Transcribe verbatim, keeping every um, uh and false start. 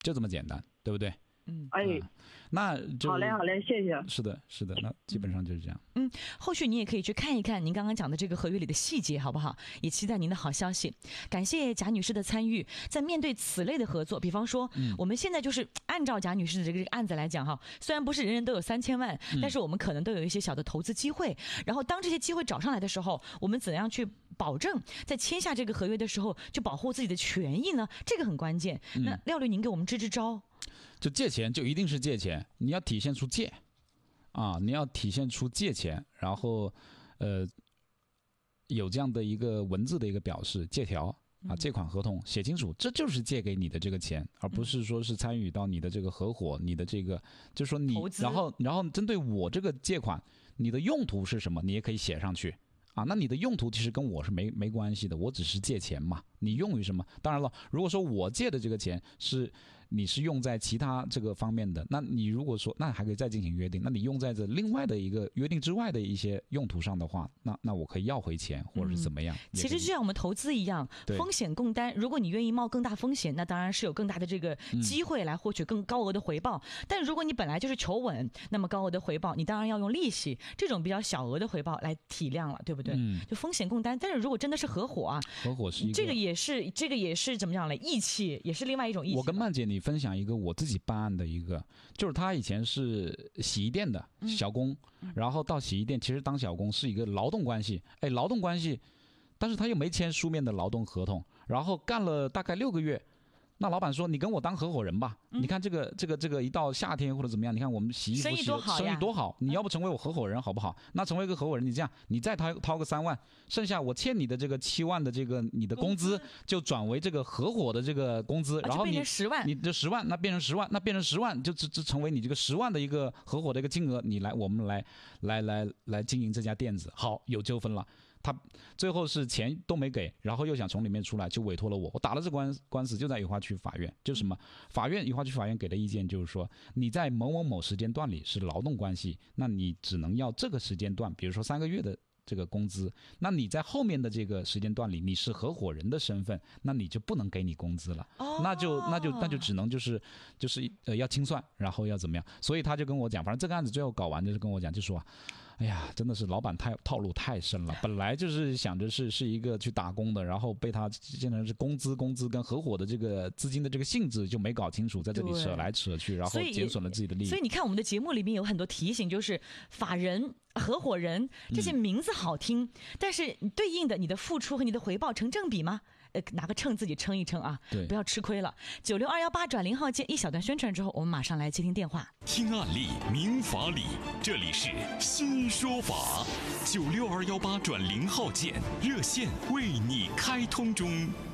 就这么简单，对不对？ 嗯， 哎， 嗯、那就好嘞，好嘞，谢谢。 是的，是的，那基本上就是这样。 嗯，后续你也可以去看一看您刚刚讲的这个合约里的细节，好不好？也期待您的好消息。感谢贾女士的参与，在面对此类的合作，比方说，嗯、我们现在就是按照贾女士的这个案子来讲哈，虽然不是人人都有三千万，嗯、但是我们可能都有一些小的投资机会。然后当这些机会找上来的时候，我们怎样去保证在签下这个合约的时候就保护自己的权益呢？这个很关键。嗯、那廖律，您给我们支支招。 就借钱就一定是借钱，你要体现出借啊，你要体现出借钱，然后呃有这样的一个文字的一个表示，借条啊，借款合同写清楚，这就是借给你的这个钱，而不是说是参与到你的这个合伙，你的这个就是说你，然后然后针对我这个借款，你的用途是什么，你也可以写上去。啊，那你的用途其实跟我是没没关系的，我只是借钱嘛，你用于什么？当然了，如果说我借的这个钱是你是用在其他这个方面的，那你如果说那还可以再进行约定，那你用在这另外的一个约定之外的一些用途上的话，那那我可以要回钱或者是怎么样？ 嗯、其实就像我们投资一样，风险共担。如果你愿意冒更大风险，那当然是有更大的这个机会来获取更高额的回报。嗯、但如果你本来就是求稳，那么高额的回报，你当然要用利息这种比较小额的回报来体谅了，对不对？嗯，就风险共担。但是如果真的是合伙啊， 合伙是一个这个也是这个也是怎么讲呢？义气也是另外一种义气。 我跟曼姐你分享一个我自己办案的一个，就是他以前是洗衣店的小工，嗯、然后到洗衣店其实当小工是一个劳动关系，哎，劳动关系，但是他又没签书面的劳动合同，然后干了大概六个月。那老板说：“你跟我当合伙人吧。嗯、你看这个这个这个，一到夏天或者怎么样，你看我们洗衣服生意多好呀， 生意多好。你要不成为我合伙人好不好？那成为一个合伙人，你这样，你再掏掏个三万，剩下我欠你的这个七万的这个你的工资，就转为这个合伙的这个工资， 啊、 然后你变成十万， 你这十万那变成十万，那变成十万就就就成为你这个十万的一个合伙的一个金额，你来我们来来来来经营这家店子。好，有纠纷了。”他最后是钱都没给，然后又想从里面出来，就委托了我。我打了这官官司，就在雨花区法院。就什么？法院雨花区法院给的意见就是说，你在某某某时间段里是劳动关系，那你只能要这个时间段，比如说三个月的这个工资。那你在后面的这个时间段里，你是合伙人的身份，那你就不能给你工资了。哦、那就那就那就只能就是就是呃要清算，然后要怎么样？所以他就跟我讲，反正这个案子最后搞完就是跟我讲，就说啊。哎呀，真的是老板太套路太深了。本来就是想着是是一个去打工的，然后被他现在是工资工资跟合伙的这个资金的这个性质就没搞清楚，在这里扯来扯去，然后减损了自己的利益。 所以你看我们的节目里面有很多提醒，就是法人、合伙人这些名字好听，嗯、但是对应的你的付出和你的回报成正比吗？呃，拿个秤自己称一称啊， 对， 不要吃亏了。九六二幺八转零号键，一小段宣传之后，我们马上来接听电话。 听案例，明法理，这里是新说法。九六二幺八转零号键热线为你开通中。